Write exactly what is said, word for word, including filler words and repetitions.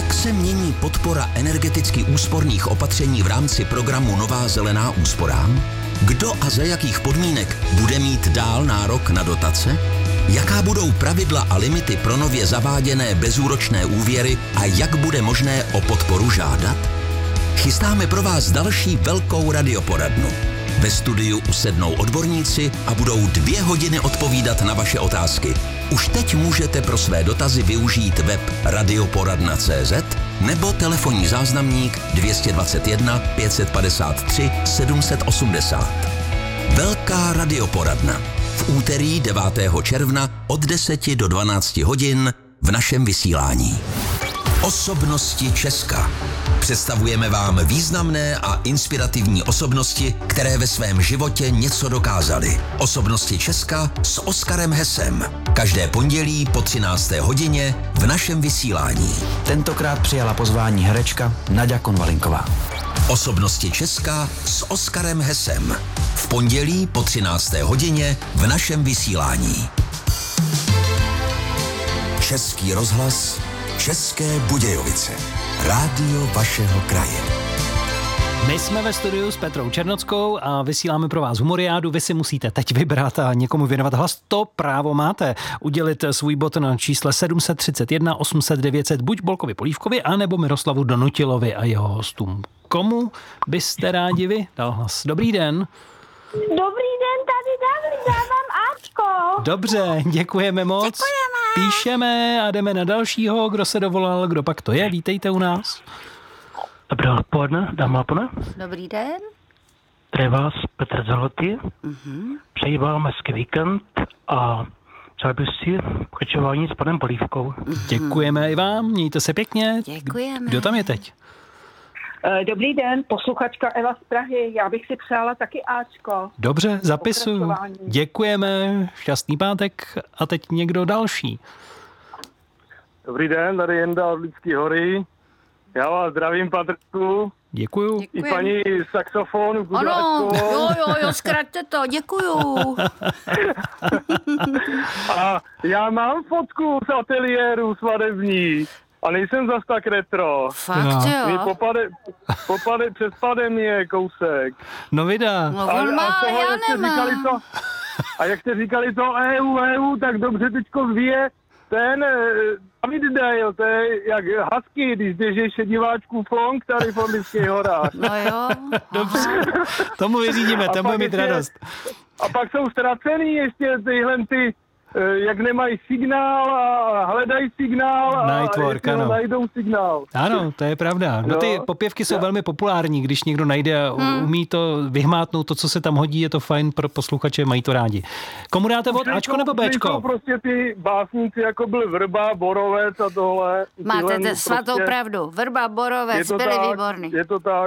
Jak se mění podpora energeticky úsporných opatření v rámci programu Nová zelená úsporám? Kdo a za jakých podmínek bude mít dál nárok na dotace? Jaká budou pravidla a limity pro nově zaváděné bezúročné úvěry a jak bude možné o podporu žádat? Chystáme pro vás další velkou radioporadnu. Ve studiu usednou odborníci a budou dvě hodiny odpovídat na vaše otázky. Už teď můžete pro své dotazy využít web radioporadna tečka cé zet nebo telefonní záznamník dvě stě dvacet jedna pět set padesát tři sedm set osmdesát. Velká radioporadna. V úterý devátého června od deseti do dvanácti hodin v našem vysílání. Osobnosti Česka. Představujeme vám významné a inspirativní osobnosti, které ve svém životě něco dokázaly. Osobnosti Česka s Oskarem Hesem. Každé pondělí po třinácté hodině v našem vysílání. Tentokrát přijala pozvání herečka Naďa Konvalinková. Osobnosti Česka s Oskarem Hesem. V pondělí po třinácté hodině v našem vysílání. Český rozhlas, České Budějovice. Rádio vašeho kraje. My jsme ve studiu s Petrou Černockou a vysíláme pro vás humoriádu. Vy si musíte teď vybrat a někomu věnovat hlas. To právo máte. Udělit svůj bod na čísle sedm set třicet jedna osm set devět set buď Bolkovi Polívkovi, anebo Miroslavu Donutilovi a jeho hostům. Komu byste rádi vy dal hlas? Dobrý den. Dobrý den, tady David, dávám Ačko. Dobře, děkujeme moc. Děkujeme. Píšeme a jdeme na dalšího, kdo se dovolal, kdo pak to je. Vítejte u nás. Dobré odpoledne, dámy a pánové. Dobrý den. Tady vás Petr Zalotý. Uh-huh. Přeji vám hezký víkend a přál bych si pokračování s panem Polívkou. Uh-huh. Děkujeme i vám, mějte se pěkně. Děkujeme. Kdo tam je teď? Dobrý den, posluchačka Eva z Prahy. Já bych si přála taky Ačko. Dobře, zapisuju. Děkujeme, šťastný pátek a teď někdo další. Dobrý den, tady Jenda od Lidské hory. Já vás zdravím, Patrku. Děkuju. Děkujem. I paní saxofonu. Ano, jo, jo, jo, zkraťte to, děkuju. A já mám fotku z ateliéru svadební. A nejsem zas tak retro. Fakt, No. jo. Popade, popade, přes pade je kousek. No vydá. No on má, a, toho, já jak jste nemám. říkali to, a jak jste říkali to E U, E U, tak dobře teďko zvíje ten eh, David Dale, to je jak husky, když běží diváčku flonk tady v Olympijských horách. No jo. Dobře, tomu vyřídíme, A tam bude pak mít ještě- radost. A pak jsou ztracený ještě tyhle ty, eh, jak nemají signál a hledají signál a Nightwork, jestli ho ano. najdou signál. Ano, to je pravda. No ty No. popěvky jsou velmi populární, když někdo najde a Hmm. umí to vyhmátnout, to, co se tam hodí, je to fajn pro posluchače, mají to rádi. Komu dáte vod, Ačko nebo Jsou Béčko? prostě ty básníci, jako byl Vrba, Borovec a tohle. Máte Tyhle te- svatou prostě- pravdu. Vrba, Borovec, Je to byli tak, výborný. je to tak.